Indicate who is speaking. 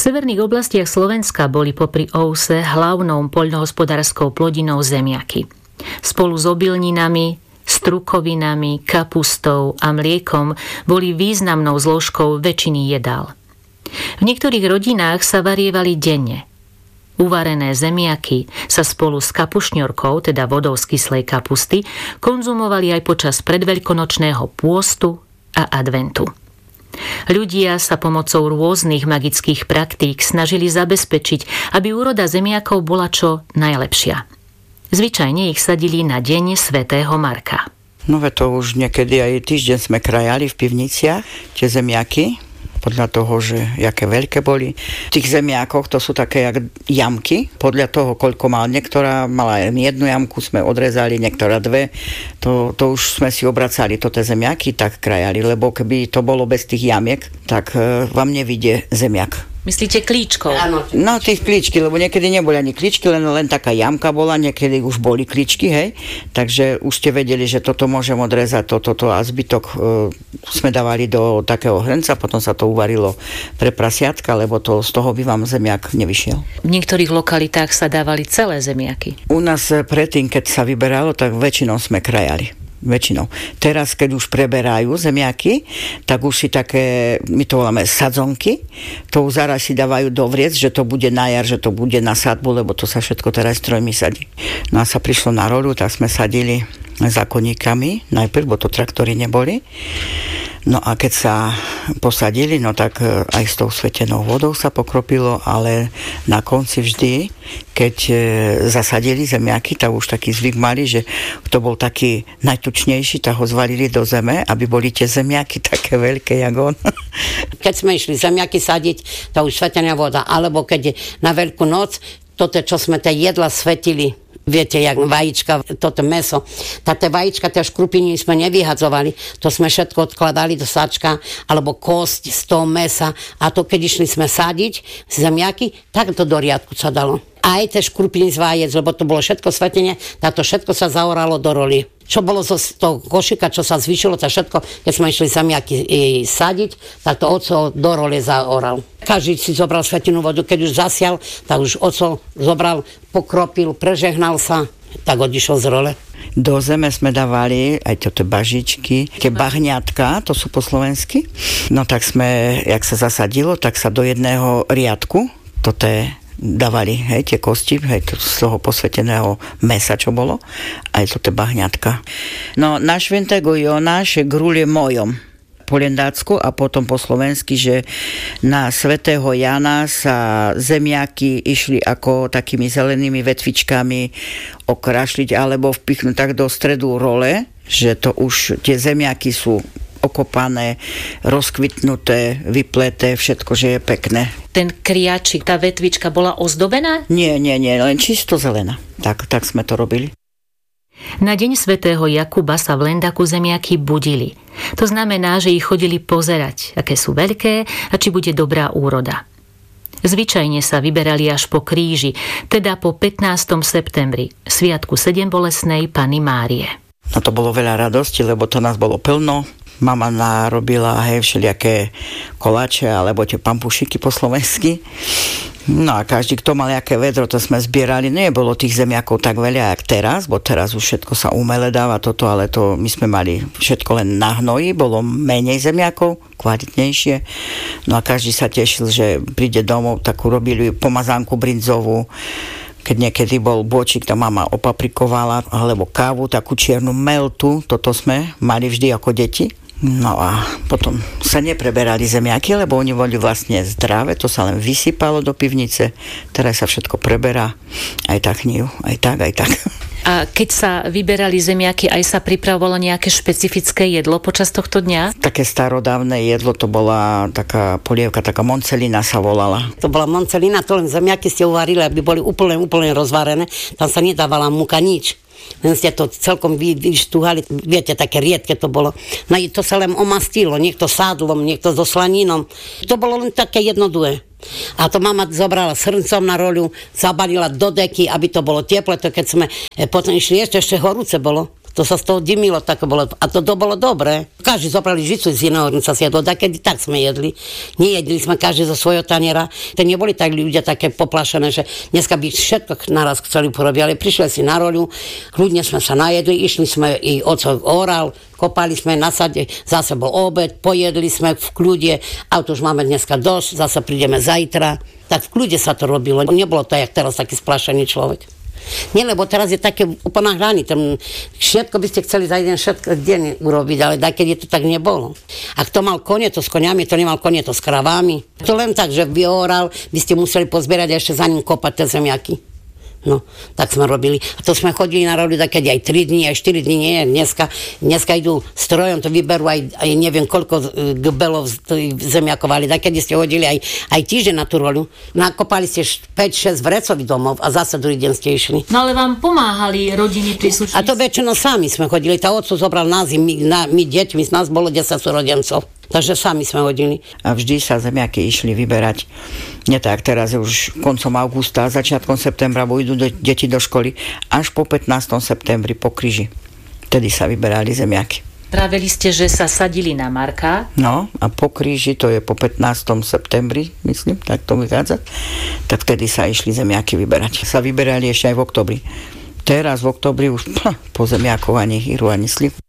Speaker 1: severných oblastiach Slovenska boli popri ovse hlavnou poľnohospodárskou plodinou zemiaky. Spolu s obilninami, strukovinami, kapustou a mliekom boli významnou zložkou väčšiny jedál. V niektorých rodinách sa varievali denne. Uvarené zemiaky sa spolu s kapušňorkou, teda vodou z kyslej kapusty, konzumovali aj počas predveľkonočného pôstu a adventu. Ľudia sa pomocou rôznych magických praktík snažili zabezpečiť, aby úroda zemiakov bola čo najlepšia. Zvyčajne ich sadili na deň svätého Marka.
Speaker 2: No to už niekedy aj týždeň sme krajali v pivniciach tie zemiaky, podľa toho, že jaké veľké boli. V tých zemiakoch to sú také jak jamky, podľa toho, koľko mal. Niektorá mala jednu jamku, sme odrezali, niektorá dve. To už sme si obracali, to tie zemiaky tak krajali, lebo keby to bolo bez tých jamiek, tak vám nevidie zemiak.
Speaker 1: Myslíte klíčkov?
Speaker 2: Áno. No, tých klíčky, lebo niekedy neboli ani klíčky, len taká jamka bola, niekedy už boli klíčky, hej. Takže už ste vedeli, že toto môžem odrezať, toto a zbytok sme dávali do takého hrnca, potom sa to uvarilo pre prasiatka, lebo z toho by vám zemiak nevyšiel.
Speaker 1: V niektorých lokalitách sa dávali celé zemiaky.
Speaker 2: U nás predtým, keď sa vyberalo, tak väčšinou sme krajali. Väčšinou. Teraz, keď už preberajú zemiaky, tak už si také, my to voláme sadzonky, to už zaraz si dávajú do vriec, že to bude na jar, že to bude na sadbu, lebo to sa všetko teraz strojmi sadí. No a sa prišlo na roľu, tak sme sadili zákonníkami, najprv, bo to traktory neboli. No a keď sa posadili, no tak aj s tou svetenou vodou sa pokropilo, ale na konci vždy, keď zasadili zemiaky, tak už taký zvyk mali, že kto bol taký najtučnejší, tak ho zvalili do zeme, aby boli tie zemiaky také veľké, jak on.
Speaker 3: Keď sme išli zemiaky sadiť, to už svetená voda, alebo keď na Veľkú noc, toto, čo sme tie jedla svetili, viete, jak vajíčka, toto mäso. Táte vajíčka, tie škrupiny sme nevyhadzovali, to sme všetko odkladali do sačka, alebo kosť z toho mäsa. A to, keď išli sme sadiť zemiaky, tak to do riadku sa dalo. Aj tie škrupiny z vajec, lebo to bolo všetko svetenie, táto všetko sa zaoralo do roli. Čo bolo zo toho košika, čo sa zvyšilo, to všetko, keď sme išli zemiaky sadiť, tak to oco do role zaoral. Každý si zobral svetenú vodu, keď už zasial, tak už oco zobral, pokropil, prežehnal sa, tak odišiel z role.
Speaker 2: Do zeme sme dávali aj toto bažičky, tie bahňatka, to sú po slovensky. No tak sme, jak sa zasadilo, tak sa do jedného riadku, toto je dávali, hej, tie kosti, hej, z toho posveteného mesa, čo bolo, aj toto bahňatka. No, na Świętego Jonáše grúlie mojom po lendácku a potom po slovensky, že na svätého Jana sa zemiaky išli ako takými zelenými vetvičkami okrašliť alebo vpichnúť tak do stredu role, že to už tie zemiaky sú okopané, rozkvitnuté, vypleté, všetko, že je pekné.
Speaker 1: Ten kriačik, tá vetvička bola ozdobená?
Speaker 2: Nie, len čisto zelená. Tak sme to robili.
Speaker 1: Na deň svätého Jakuba sa v Lendaku zemiaky budili. To znamená, že ich chodili pozerať, aké sú veľké a či bude dobrá úroda. Zvyčajne sa vyberali až po kríži, teda po 15. septembri, sviatku Sedembolestnej Panny Márie.
Speaker 2: No to bolo veľa radosti, lebo to nás bolo plno. Mama narobila všelijaké koláče alebo tie pampušiky po slovensky. No a každý, kto mal jaké vedro, to sme zbierali. Nebolo tých zemiakov tak veľa, jak teraz, bo teraz už všetko sa umele dáva toto, ale to my sme mali všetko len na hnoji, bolo menej zemiakov, kvalitnejšie. No a každý sa tešil, že príde domov, tak urobili pomazánku brinzovú. Keď niekedy bol bôčik, tá mama opaprikovala, alebo kávu, takú čiernu meltu, toto sme mali vždy ako deti. No a potom sa nepreberali zemiaky, lebo oni boli vlastne zdravé, to sa len vysypalo do pivnice, teraz sa všetko preberá, aj tak hníjú, aj tak.
Speaker 1: A keď sa vyberali zemiaky, aj sa pripravovalo nejaké špecifické jedlo počas tohto dňa?
Speaker 2: Také starodávne jedlo, to bola taká polievka, taká moncelina sa volala.
Speaker 3: To bola moncelina, to len zemiaky ste uvarili, aby boli úplne rozvarené, tam sa nedávala múka, nič. Len ste to celkom vyštúhali, viete, také riedke to bolo. No i to sa len omastilo, niekto sádlom, niekto so slaninom. To bolo len také jednoduché. A to mama zobrala srncom na roľu, zabalila do deky, aby to bolo teple, to keď sme potom išli ešte horúce bolo. To sa z toho dimilo, tak bolo. A to bolo dobre. Každý zobrali žicu z iného hrnca si jedlo, takedy tak sme jedli. Nejedli sme každý zo svojho taniera. To neboli tak ľudia také poplašené, že dneska by všetko naraz chceli porobiť, ale prišli si na roľu, kľudne sme sa najedli, išli sme i oco oral, kopali sme na sade, zase bol obed, pojedli sme v kľude, a to už máme dneska dosť, zase prídeme zajtra. Tak v kľude sa to robilo. Nebolo to, jak teraz taký splašený človek. Nie, lebo teraz je také uponáhľaný. Všetko by ste chceli za jeden deň urobiť, ale keď to tak nebolo. Ak to mal kone, to s koniami, to nemal kone, to s kravami. To len tak, že vyoral, by ste museli pozbierať a ešte za ním kopať tie zemiaky. No, tak sme robili. A to sme chodili na roľu takedy aj 3 dní, aj 4 dní, nie. Dneska idú strojom, to vyberú aj neviem koľko gbelov zemiakovali. Takedy ste hodili aj týždeň na tú roľu. Nakopali ste 5-6 vrecových domov a zase druhý deň ste išli.
Speaker 1: No ale vám pomáhali rodiny príslušníci?
Speaker 3: A to väčšinou sami sme chodili. Tá otco zobral nás, my deťmi, z nás bolo 10 súrodencov. Takže sami sme hodili.
Speaker 2: A vždy sa zemiaky išli vyberať. Nie tak, teraz je už koncom augusta, začiatkom septembra, bo idú deti do školy, až po 15. septembri po kríži. Vtedy sa vyberali zemiaky.
Speaker 1: Trávili ste, že sa sadili na marká?
Speaker 2: No, a po kríži, to je po 15. septembri, myslím, tak to vychádza, tak vtedy sa išli zemiaky vyberať. Sa vyberali ešte aj v oktobri. Teraz v oktobri už po zemiakov ani hýru, ani slib.